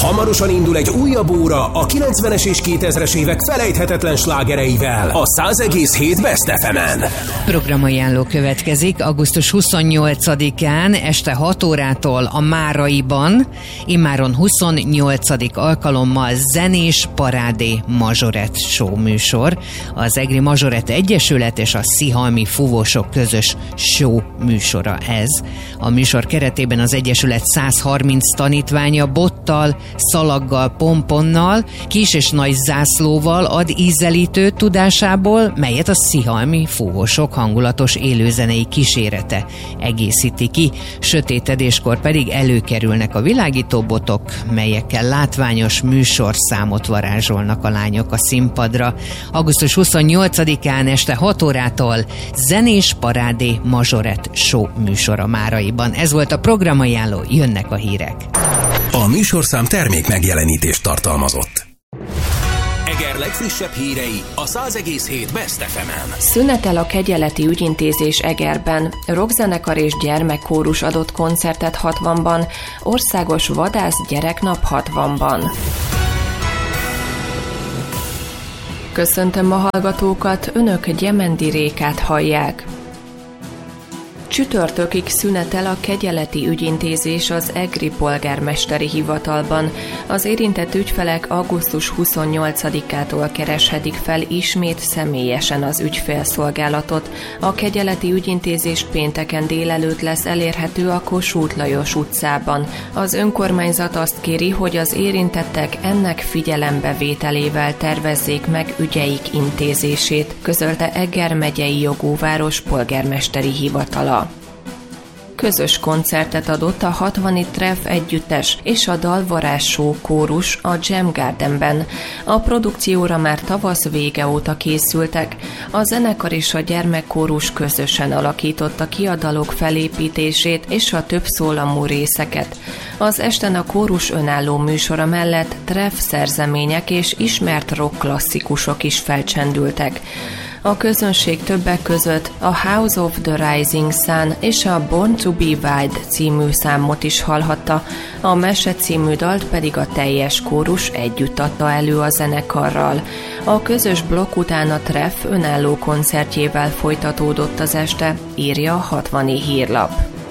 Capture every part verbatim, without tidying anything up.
Hamarosan indul egy újabb óra a kilencvenes és kétezres évek felejthetetlen slágereivel a száz egész hét Best ef emen. Programajánló következik augusztus huszonnyolcadikán este hat órától a Máraiban, immáron huszonnyolcadik alkalommal zenés parádé mazsorett show műsor. Az Egri Mazsorett Egyesület és a Szihalmi Fúvósok közös show műsora ez. A műsor keretében az Egyesület száz harminc tanítványa bottal, szalaggal, pomponnal, kis és nagy zászlóval ad ízelítő tudásából, melyet a Szihalmi Fúvósok hangulatos élőzenei kísérete egészíti ki. Sötétedéskor pedig előkerülnek a világítóbotok, melyekkel látványos műsorszámot varázsolnak a lányok a színpadra. augusztus huszonnyolcadikán este hat órától zenés parádé mazsorett show műsora Máraiban. Ez volt a programajánló, jönnek a hírek. A műsorszám termék megjelenítést tartalmazott. Eger legfrissebb hírei a száz egész hét Best ef emen. Szünetel a kegyeleti ügyintézés Egerben. Rockzenekar és gyermekkórus adott koncertet hatvanban, országos vadász gyereknap hatvanban. Köszöntöm a hallgatókat, önök Gyemendi Rékát hallják. Csütörtökig szünetel a kegyeleti ügyintézés az Egri polgármesteri hivatalban. Az érintett ügyfelek augusztus huszonnyolcadikától kereshetik fel ismét személyesen az ügyfélszolgálatot. A kegyeleti ügyintézés pénteken délelőtt lesz elérhető a Kossuth Lajos utcában. Az önkormányzat azt kéri, hogy az érintettek ennek figyelembevételével tervezzék meg ügyeik intézését, közölte Eger megyei jogóváros polgármesteri hivatala. Közös koncertet adott a hatvani Treff együttes és a Dalvarázs Show kórus a Jam Gardenben. A produkcióra már tavasz vége óta készültek. A zenekar és a gyermekkórus közösen alakította ki a dalok felépítését és a több szólamú részeket. Az esten a kórus önálló műsora mellett Treff szerzemények és ismert rock klasszikusok is felcsendültek. A közönség többek között a House of the Rising Sun és a Born to be Wild című számot is hallhatta, a Mese című dalt pedig a teljes kórus együtt adta elő a zenekarral. A közös blokk után a Treff önálló koncertjével folytatódott az este, írja a hatvani hírlap.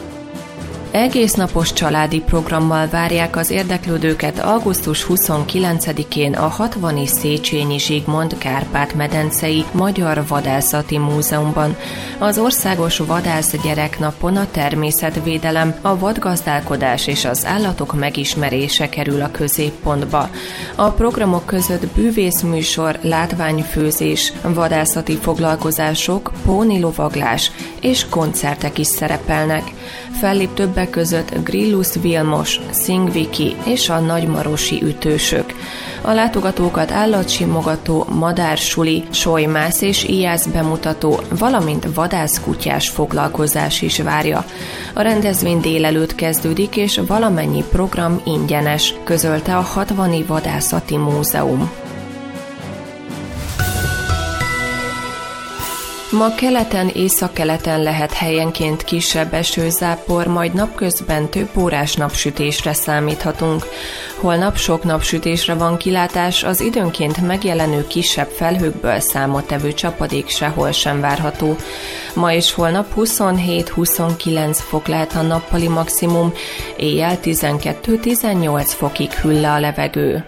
Egésznapos családi programmal várják az érdeklődőket augusztus huszonkilencedikén a hatvani Széchenyi Zsigmond Kárpát-medencei Magyar Vadászati Múzeumban. Az országos vadász gyereknapon a természetvédelem, a vadgazdálkodás és az állatok megismerése kerül a középpontba. A programok között bűvészműsor, látványfőzés, vadászati foglalkozások, pónilovaglás és koncertek is szerepelnek. Fellép többek között Grillus Vilmos, Szingviki és a nagymarosi ütősök. A látogatókat állatsimogató, madársuli, solymász és ijász bemutató, valamint vadászkutyás foglalkozás is várja. A rendezvény délelőtt kezdődik, és valamennyi program ingyenes, közölte a hatvani Vadászati Múzeum. Ma keleten, északkeleten lehet helyenként kisebb esőzápor, majd napközben több órás napsütésre számíthatunk. Holnap sok napsütésre van kilátás, az időnként megjelenő kisebb felhőkből számottevő csapadék sehol sem várható. Ma és holnap huszonhét-huszonkilenc fok lehet a nappali maximum, éjjel tizenkettő-tizennyolc fokig hűl le a levegő.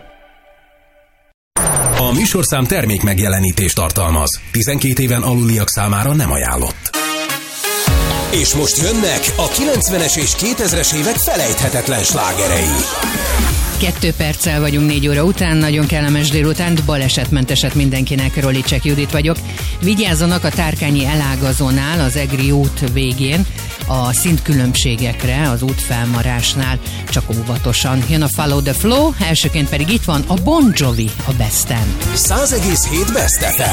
A műsorszám termék megjelenítést tartalmaz. tizenkét éven aluliak számára nem ajánlott. És most jönnek a kilencvenes és kétezres évek felejthetetlen slágerei. Kettő perccel vagyunk négy óra után, nagyon kellemes délutánt, balesetmenteset mindenkinek, Rolicek Judit vagyok. Vigyázzanak a Tárkányi elágazónál, az Egri út végén, a szintkülönbségekre, az útfelmarásnál, csak óvatosan. Jön a Follow the Flow, elsőként pedig itt van a Bon Jovi a Besten. száz egész hét Best ef em.